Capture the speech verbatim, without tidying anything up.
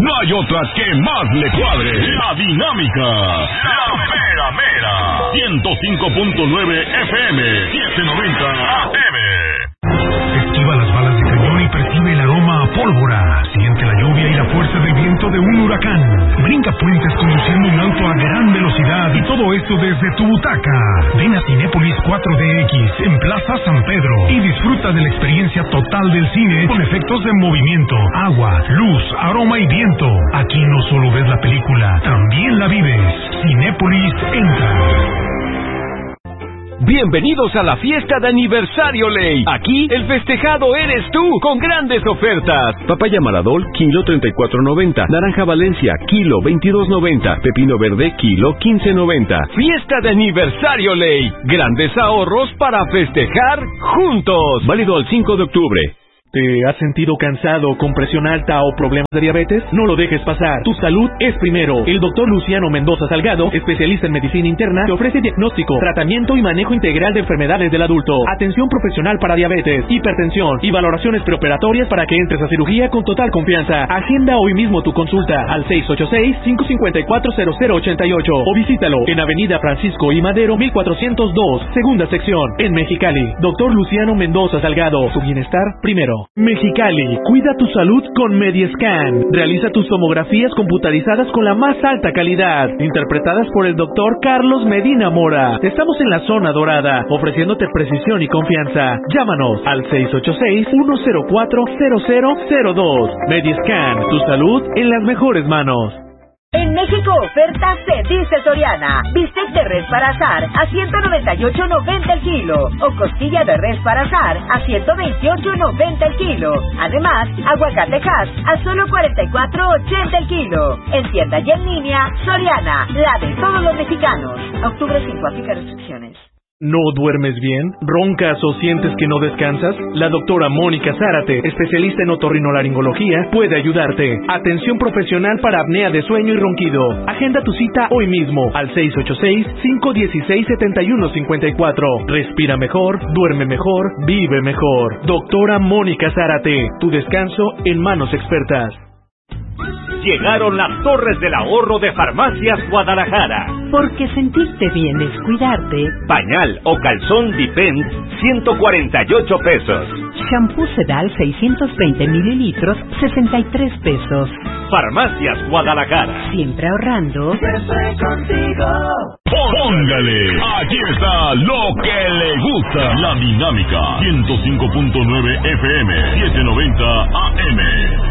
no hay otra que más le cuadre. La dinámica, la mera mera. ciento cinco punto nueve F M, setecientos noventa A M. Esquiva las balas de cañón y percibe el aroma a pólvora. Siente la lluvia y la fuerza del viento de un huracán. Brinca puentes conduciendo un auto a gran velocidad y todo esto desde tu butaca. Ven a Cinépolis cuatro D X en Plaza San Pedro y disfruta de la experiencia total del cine con efectos de movimiento, agua, luz, aroma y viento. Aquí no solo ves la película, también la vives. Cinépolis entra. Bienvenidos a la fiesta de aniversario Ley. Aquí el festejado eres tú, con grandes ofertas. Papaya Maradol, kilo treinta y cuatro noventa. Naranja Valencia, kilo veintidós noventa. Pepino verde, kilo quince noventa. Fiesta de aniversario Ley. Grandes ahorros para festejar juntos. Válido al cinco de octubre. ¿Te has sentido cansado, con presión alta o problemas de diabetes? No lo dejes pasar. Tu salud es primero. El doctor Luciano Mendoza Salgado, especialista en medicina interna, te ofrece diagnóstico, tratamiento y manejo integral de enfermedades del adulto, atención profesional para diabetes, hipertensión y valoraciones preoperatorias para que entres a cirugía con total confianza. Agenda hoy mismo tu consulta al seis ocho seis, cinco cinco cuatro, cero cero ocho ocho o visítalo en Avenida Francisco I. Madero, mil cuatrocientos dos, segunda sección, en Mexicali. Doctor Luciano Mendoza Salgado, su bienestar primero. Mexicali, cuida tu salud con Mediescan. Realiza tus tomografías computarizadas con la más alta calidad, interpretadas por el doctor Carlos Medina Mora. Estamos en la zona dorada, ofreciéndote precisión y confianza. Llámanos al seis ocho seis, uno cero cuatro, cero cero cero dos. Mediescan, tu salud en las mejores manos. En México, oferta se dice Soriana. Bistec de res para asar a ciento noventa y ocho noventa el kilo. O costilla de res para asar a ciento veintiocho noventa el kilo. Además, aguacate Hass a solo cuarenta y cuatro ochenta el kilo. En tienda y en línea, Soriana, la de todos los mexicanos. Octubre cinco, aplica restricciones. ¿No duermes bien? ¿Roncas o sientes que no descansas? La doctora Mónica Zárate, especialista en otorrinolaringología, puede ayudarte. Atención profesional para apnea de sueño y ronquido. Agenda tu cita hoy mismo al seis ocho seis, cinco uno seis, siete uno cinco cuatro. Respira mejor, duerme mejor, vive mejor. Doctora Mónica Zárate, tu descanso en manos expertas. Llegaron las torres del ahorro de Farmacias Guadalajara. Porque sentirte bien es cuidarte. Pañal o calzón Depend, ciento cuarenta y ocho pesos. Shampoo Sedal seiscientos veinte mililitros, sesenta y tres pesos. Farmacias Guadalajara. Siempre ahorrando. Siempre contigo. Póngale, aquí está lo que le gusta. La dinámica, ciento cinco punto nueve F M, setecientos noventa A M.